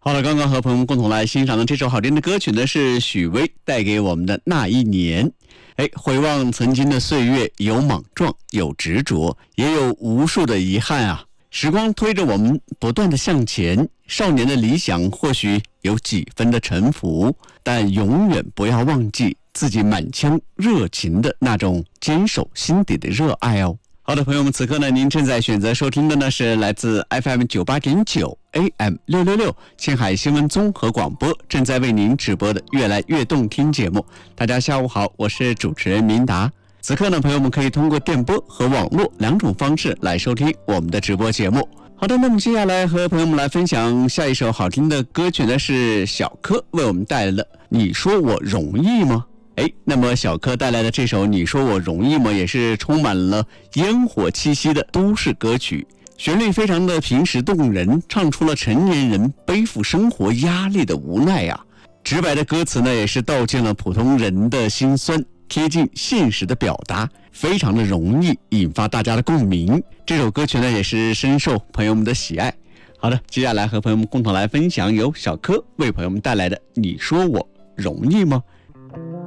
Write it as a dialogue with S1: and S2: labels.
S1: 好了，刚刚和朋友们共同来欣赏的这首好听的歌曲呢，是许巍带给我们的那一年。回望曾经的岁月，有莽撞，有执着，也有无数的遗憾啊。时光推着我们不断的向前，少年的理想或许有几分的沉浮，但永远不要忘记自己满腔热情的那种坚守心底的热爱哦。好的，朋友们，此刻呢，您正在选择收听的呢是来自 FM 98.9 AM 666青海新闻综合广播正在为您直播的越来越动听节目。大家下午好，我是主持人明达。此刻呢，朋友们可以通过电波和网络两种方式来收听我们的直播节目。好的，那么接下来和朋友们来分享下一首好听的歌曲呢，是小柯为我们带来的《你说我容易吗》。那么小柯带来的这首《你说我容易吗》也是充满了烟火气息的都市歌曲，旋律非常的平实动人，唱出了成年人背负生活压力的无奈啊。直白的歌词呢，也是道尽了普通人的辛酸，贴近现实的表达，非常的容易引发大家的共鸣。这首歌曲呢，也是深受朋友们的喜爱。好的，接下来和朋友们共同来分享由小柯为朋友们带来的《你说我容易吗》。